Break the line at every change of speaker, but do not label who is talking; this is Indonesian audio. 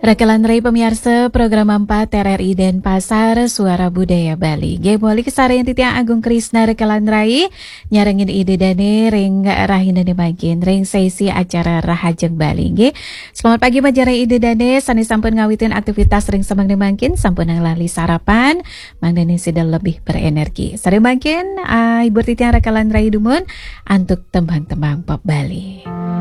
Rekalan Rai pemirsa program 4 RRI Denpasar Suara Budaya Bali. Geboli kesarian titiang Agung Krisna Rekalan Rai nyarengin ide dane ring rahindane bagian ring sesi acara Rahajeng Bali. Selamat pagi majarai ide dane sani sampun ngawitin aktivitas ring semang demangkin sampun lali sarapan mangdane sidal lebih berenergi. Sari mangkin ibu titiang Rekalan Rai dumun antuk tembang-tembang pop Bali.